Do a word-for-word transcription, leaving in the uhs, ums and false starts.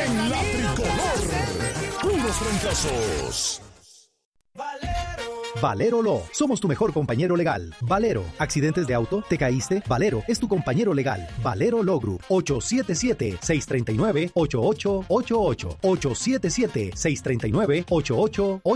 en la tricolor. Puros fracasos. Valero Law. Somos tu mejor compañero legal. Valero. ¿Accidentes de auto? ¿Te caíste? Valero es tu compañero legal. Valero Law Group. ocho siete siete, seis tres nueve, ocho ocho ocho ocho. ocho siete siete, seis tres nueve, ocho ocho ocho ocho.